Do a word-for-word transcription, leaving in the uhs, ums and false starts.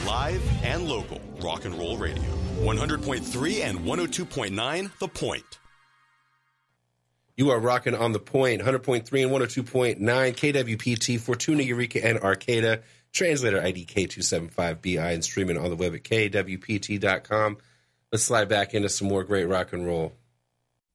live and local rock and roll radio. one hundred point three and one oh two point nine The Point. You are rocking on The Point, one hundred point three and one oh two point nine K W P T, Fortuna, Eureka, and Arcata. Translator I D K two seven five B I and streaming on the web at K W P T dot com. Let's slide back into some more great rock and roll.